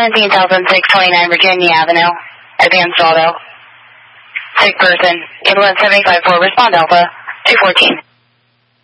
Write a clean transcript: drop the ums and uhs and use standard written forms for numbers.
17,629 Virginia Avenue, Advanced Auto. Sick person, ambulance 754, respond Alpha, 214.